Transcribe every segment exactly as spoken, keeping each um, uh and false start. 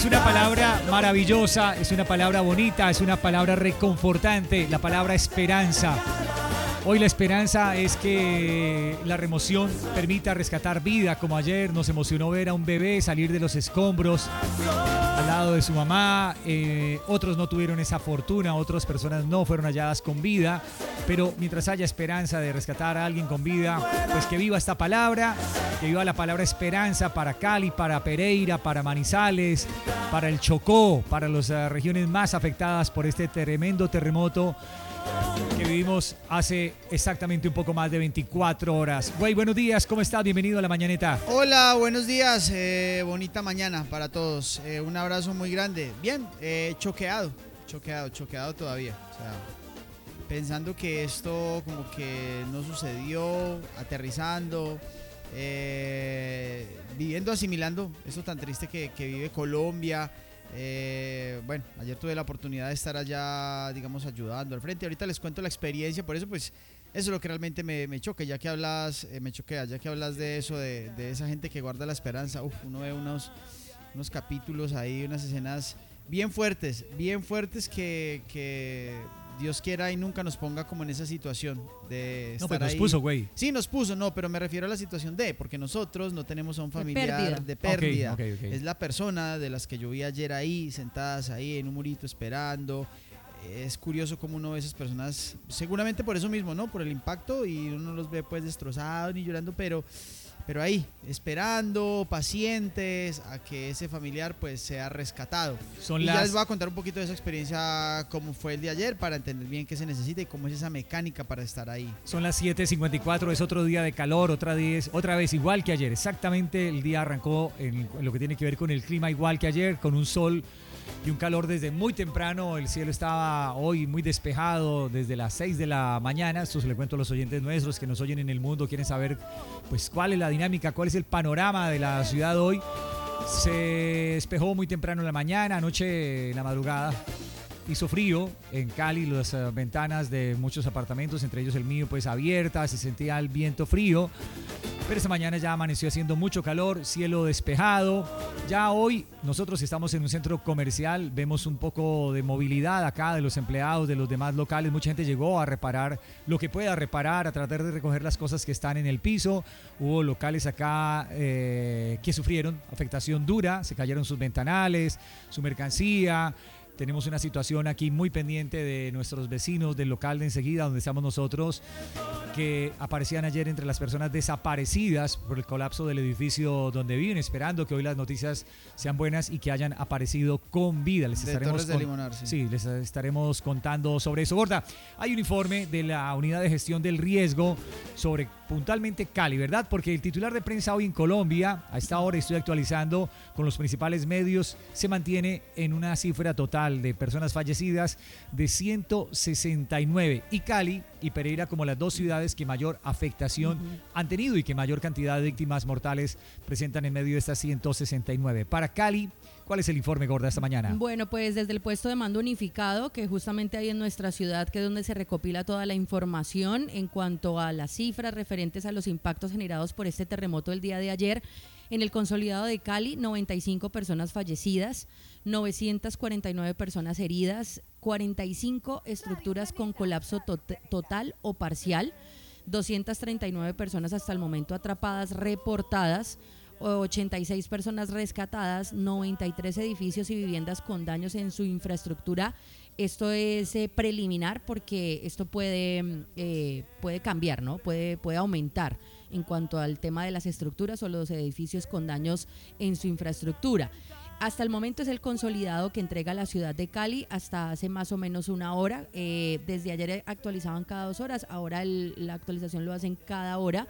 Es una palabra maravillosa, es una palabra bonita, es una palabra reconfortante, la palabra esperanza. Hoy la esperanza es que la remoción permita rescatar vida, como ayer nos emocionó ver a un bebé salir de los escombros al lado de su mamá. Eh, otros no tuvieron esa fortuna, otras personas no fueron halladas con vida, pero mientras haya esperanza de rescatar a alguien con vida, pues que viva esta palabra, que viva la palabra esperanza para Cali, para Pereira, para Manizales, para el Chocó, para las uh, regiones más afectadas por este tremendo terremoto que vivimos hace exactamente un poco más de veinticuatro horas. Güey, buenos días, ¿cómo estás? Bienvenido a La Mañaneta. Hola, buenos días, eh, bonita mañana para todos. Eh, un abrazo muy grande. Bien, eh, choqueado, choqueado, choqueado todavía. O sea, pensando que esto como que no sucedió, aterrizando, eh, viviendo, asimilando esto tan triste que, que vive Colombia. Eh, bueno, ayer tuve la oportunidad de estar allá, digamos, ayudando al frente. Ahorita les cuento la experiencia, por eso pues eso es lo que realmente me, me choca, ya que hablas, eh, me choquea, ya que hablas de eso, de, de esa gente que guarda la esperanza. Uf, uno ve unos, unos capítulos ahí, unas escenas bien fuertes, bien fuertes que, que Dios quiera y nunca nos ponga como en esa situación de estar No, pues nos ahí. puso, güey. Sí, nos puso, no, pero me refiero a la situación de, porque nosotros no tenemos a un familiar de pérdida. De pérdida. Okay, okay, okay. Es la persona de las que yo vi ayer ahí, sentadas ahí en un murito esperando. Es curioso cómo uno ve esas personas, seguramente por eso mismo, ¿no? Por el impacto, y uno los ve pues destrozados ni llorando, pero... Pero ahí, esperando, pacientes, a que ese familiar pues sea rescatado. Son y las... ya les voy a contar un poquito de esa experiencia, cómo fue el de ayer, para entender bien qué se necesita y cómo es esa mecánica para estar ahí. Son las siete cincuenta y cuatro, es otro día de calor, otra, diez, otra vez igual que ayer. Exactamente, el día arrancó en lo que tiene que ver con el clima igual que ayer, con un sol y un calor desde muy temprano. El cielo estaba hoy muy despejado desde las seis de la mañana. Esto se le cuento a los oyentes nuestros que nos oyen en el mundo, quieren saber pues cuál es la dinámica, cuál es el panorama de la ciudad hoy. Se despejó muy temprano en la mañana, anoche en la madrugada hizo frío en Cali, las uh, ventanas de muchos apartamentos, entre ellos el mío, pues abiertas, se sentía el viento frío. Pero esta mañana ya amaneció haciendo mucho calor, cielo despejado. Ya hoy nosotros estamos en un centro comercial, vemos un poco de movilidad acá de los empleados, de los demás locales. Mucha gente llegó a reparar lo que pueda reparar, a tratar de recoger las cosas que están en el piso. Hubo locales acá eh, que sufrieron afectación dura, se cayeron sus ventanales, su mercancía. Tenemos una situación aquí muy pendiente de nuestros vecinos del local de enseguida donde estamos nosotros, que aparecían ayer entre las personas desaparecidas por el colapso del edificio donde viven, esperando que hoy las noticias sean buenas y que hayan aparecido con vida. Les de estaremos Torres de con... Limonar, sí. sí, les estaremos contando sobre eso. Gorda, hay un informe de la Unidad de Gestión del Riesgo sobre puntualmente Cali, ¿verdad? Porque el titular de prensa hoy en Colombia, a esta hora estoy actualizando con los principales medios, se mantiene en una cifra total de personas fallecidas de ciento sesenta y nueve, y Cali y Pereira como las dos ciudades que mayor afectación uh-huh. han tenido y que mayor cantidad de víctimas mortales presentan en medio de estas ciento sesenta y nueve. Para Cali, ¿cuál es el informe, Gorda, esta mañana? Bueno, pues desde el puesto de mando unificado, que justamente hay en nuestra ciudad, que es donde se recopila toda la información en cuanto a las cifras referentes a los impactos generados por este terremoto del día de ayer. En el consolidado de Cali, noventa y cinco personas fallecidas, novecientas cuarenta y nueve personas heridas, cuarenta y cinco estructuras con colapso tot- total o parcial, doscientas treinta y nueve personas hasta el momento atrapadas, reportadas, ochenta y seis personas rescatadas, noventa y tres edificios y viviendas con daños en su infraestructura. Esto es eh, preliminar porque esto puede, eh, puede cambiar, ¿no? Puede, puede aumentar en cuanto al tema de las estructuras o los edificios con daños en su infraestructura. Hasta el momento es el consolidado que entrega la ciudad de Cali hasta hace más o menos una hora. Eh, desde ayer actualizaban cada dos horas, ahora el, la actualización lo hacen cada hora.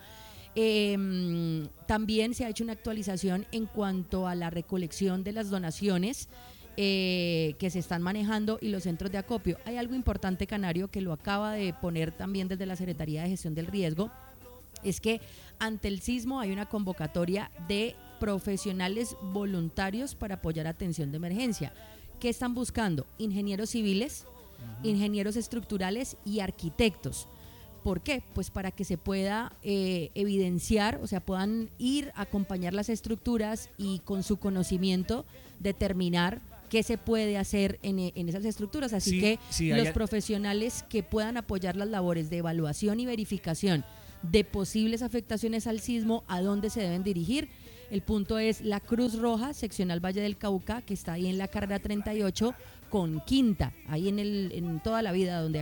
Eh, también se ha hecho una actualización en cuanto a la recolección de las donaciones eh, que se están manejando y los centros de acopio. Hay algo importante, Canario, que lo acaba de poner también desde la Secretaría de Gestión del Riesgo, es que ante el sismo hay una convocatoria de profesionales voluntarios para apoyar atención de emergencia. ¿Qué están buscando? Ingenieros civiles, uh-huh. ingenieros estructurales y arquitectos, ¿Por qué? Pues para que se pueda eh, evidenciar, o sea, puedan ir a acompañar las estructuras y con su conocimiento determinar qué se puede hacer en, en esas estructuras. Así Sí, que sí, los hay- profesionales que puedan apoyar las labores de evaluación y verificación de posibles afectaciones al sismo, a dónde se deben dirigir. El punto es la Cruz Roja, seccional Valle del Cauca, que está ahí en la carrera treinta y ocho con Quinta, ahí en, el, en toda la vida donde